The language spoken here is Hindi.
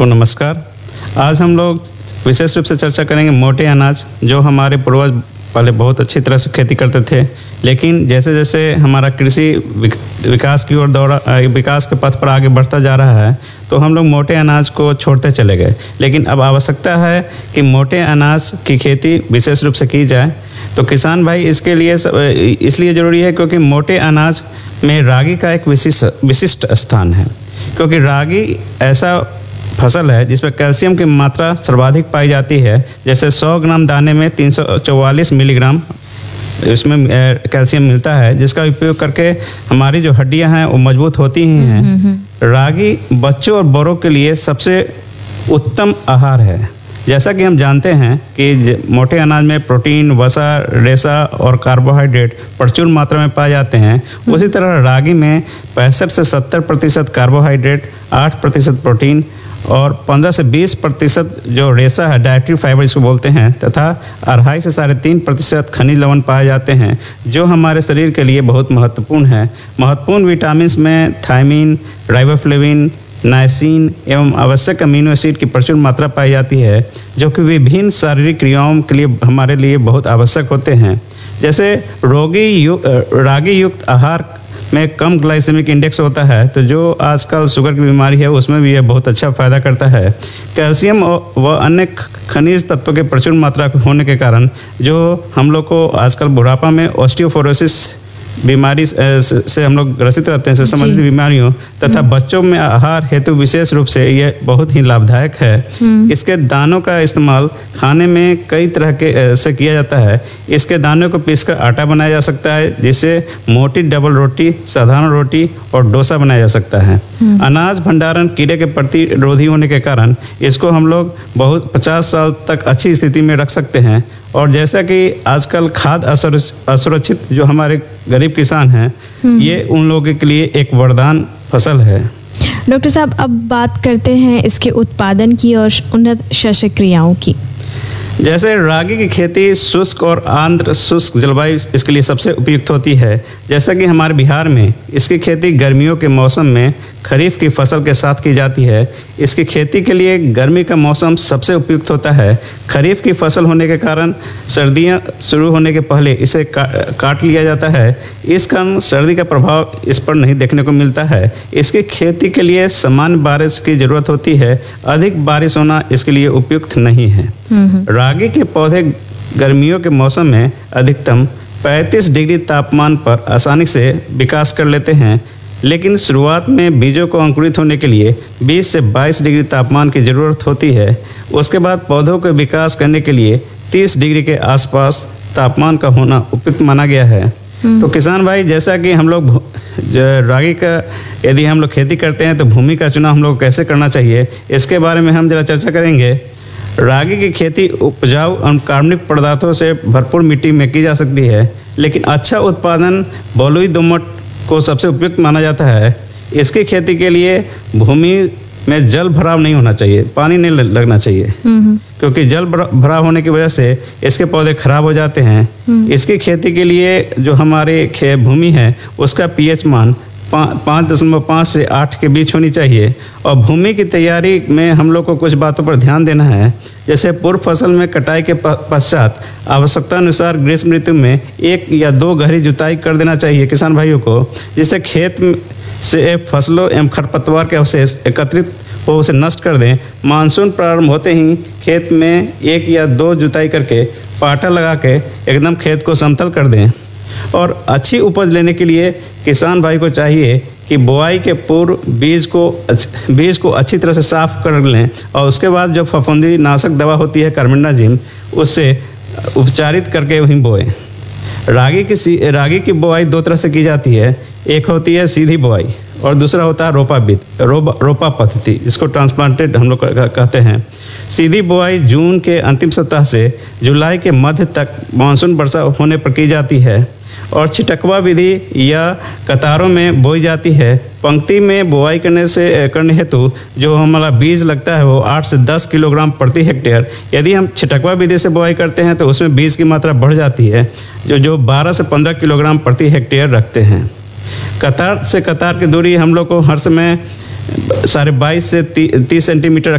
को नमस्कार। आज हम लोग विशेष रूप से चर्चा करेंगे मोटे अनाज, जो हमारे पूर्वज पहले बहुत अच्छी तरह से खेती करते थे, लेकिन जैसे जैसे हमारा कृषि विकास की ओर विकास के पथ पर आगे बढ़ता जा रहा है, तो हम लोग मोटे अनाज को छोड़ते चले गए। लेकिन अब आवश्यकता है कि मोटे अनाज की खेती विशेष रूप से की जाए। तो किसान भाई इसके लिए इसलिए ज़रूरी है क्योंकि मोटे अनाज में रागी का एक विशिष्ट स्थान है। क्योंकि रागी ऐसा फसल है जिसमें कैल्शियम की मात्रा सर्वाधिक पाई जाती है। जैसे 100 ग्राम दाने में 344 मिलीग्राम इसमें कैल्शियम मिलता है, जिसका उपयोग करके हमारी जो हड्डियां हैं वो मजबूत होती ही हैं। रागी बच्चों और बड़ों के लिए सबसे उत्तम आहार है। जैसा कि हम जानते हैं कि मोटे अनाज में प्रोटीन, वसा, रेशा और कार्बोहाइड्रेट प्रचुर मात्रा में पाए जाते हैं। उसी तरह रागी में 65 से 70% कार्बोहाइड्रेट, 8% प्रोटीन और 15 से 20% जो रेशा है, डाइटरी फाइबर इसको बोलते हैं, तथा 2.5 से 3.5% खनिज लवण पाए जाते हैं, जो हमारे शरीर के लिए बहुत महत्वपूर्ण है। महत्वपूर्ण विटामिन में थायमिन, राइबोफ्लेविन, नाइसिन एवं आवश्यक अमीनो एसिड की प्रचुर मात्रा पाई जाती है, जो कि विभिन्न शारीरिक क्रियाओं के लिए हमारे लिए बहुत आवश्यक होते हैं। जैसे रागी युक्त आहार में कम ग्लाइसेमिक इंडेक्स होता है, तो जो आजकल शुगर की बीमारी है उसमें भी यह बहुत अच्छा फ़ायदा करता है। कैल्शियम व अन्य खनिज तत्वों के प्रचुर मात्रा होने के कारण जो हम लोग को आजकल बुढ़ापा में ऑस्टियोपोरोसिस बीमारी से हम लोग ग्रसित रहते हैं, से संबंधित बीमारियों तथा बच्चों में आहार हेतु विशेष रूप से ये बहुत ही लाभदायक है। इसके दानों का इस्तेमाल खाने में कई तरह के से किया जाता है। इसके दानों को पीसकर आटा बनाया जा सकता है, जिससे मोटी डबल रोटी, साधारण रोटी और डोसा बनाया जा सकता है। अनाज भंडारण कीड़े के प्रतिरोधी होने के कारण इसको हम लोग 50 साल तक अच्छी स्थिति में रख सकते हैं। और जैसा कि आजकल खाद्य असुरक्षित जो हमारे गरीब किसान हैं, ये उन लोगों के लिए एक वरदान फसल है। डॉक्टर साहब, अब बात करते हैं इसके उत्पादन की और उन्नत शस्य क्रियाओं की। जैसे रागी की खेती शुष्क और आर्द्र शुष्क जलवायु इसके लिए सबसे उपयुक्त होती है। जैसा कि हमारे बिहार में इसकी खेती गर्मियों के मौसम में खरीफ की फसल के साथ की जाती है। इसकी खेती के लिए गर्मी का मौसम सबसे उपयुक्त होता है। खरीफ की फसल होने के कारण सर्दियां शुरू होने के पहले इसे काट लिया जाता है। इस कारण सर्दी का प्रभाव इस पर नहीं देखने को मिलता है। इसकी खेती के लिए सामान्य बारिश की ज़रूरत होती है। अधिक बारिश होना इसके लिए उपयुक्त नहीं है। रागी के पौधे गर्मियों के मौसम में अधिकतम 35 डिग्री तापमान पर आसानी से विकास कर लेते हैं, लेकिन शुरुआत में बीजों को अंकुरित होने के लिए 20 से 22 डिग्री तापमान की ज़रूरत होती है। उसके बाद पौधों के विकास करने के लिए 30 डिग्री के आसपास तापमान का होना उपयुक्त माना गया है। तो किसान भाई, जैसा कि हम लोग रागी का यदि हम लोग खेती करते हैं तो भूमि का चुनाव हम लोग कैसे करना चाहिए, इसके बारे में हम जरा चर्चा करेंगे। रागी की खेती उपजाऊ और कार्बनिक पदार्थों से भरपूर मिट्टी में की जा सकती है, लेकिन अच्छा उत्पादन बलुई दोमट को सबसे उपयुक्त माना जाता है। इसकी खेती के लिए भूमि में जल भराव नहीं होना चाहिए, पानी नहीं लगना चाहिए, क्योंकि जल भराव होने की वजह से इसके पौधे खराब हो जाते हैं। इसकी खेती के लिए जो हमारे भूमि है उसका पीएच मान 5.5 से 8 के बीच होनी चाहिए। और भूमि की तैयारी में हम लोग को कुछ बातों पर ध्यान देना है। जैसे पूर्व फसल में कटाई के पश्चात आवश्यकता अनुसार ग्रीष्म ऋतु में 1 या 2 गहरी जुताई कर देना चाहिए किसान भाइयों को, जिससे खेत से फसलों एवं खरपतवार के अवशेष एकत्रित हो उसे नष्ट कर दें। मानसून प्रारंभ होते ही खेत में 1 या 2 जुताई करके पाटा लगा के एकदम खेत को समतल कर दें। और अच्छी उपज लेने के लिए किसान भाई को चाहिए कि बुआई के पूर्व बीज को अच्छी तरह से साफ कर लें, और उसके बाद जो फफूंदी नाशक दवा होती है कार्बेंडाजिम, उससे उपचारित करके वहीं बोएं। रागी की बुआई 2 तरह से की जाती है। एक होती है सीधी बुआई और दूसरा होता है रोपा पद्धति, जिसको ट्रांसप्लांटेड हम लोग कहते हैं। सीधी बुआई जून के अंतिम सप्ताह से जुलाई के मध्य तक मानसून वर्षा होने पर की जाती है, और छिटकवा विधि या कतारों में बोई जाती है। पंक्ति में बुआई करने हेतु जो हमारा बीज लगता है वो 8 से 10 किलोग्राम प्रति हेक्टेयर। यदि हम छिटकवा विधि से बुआई करते हैं तो उसमें बीज की मात्रा बढ़ जाती है, जो 12 से 15 किलोग्राम प्रति हेक्टेयर रखते हैं। कतार से कतार की दूरी हम लोग को हर समय 22.5 से 30 सेंटीमीटर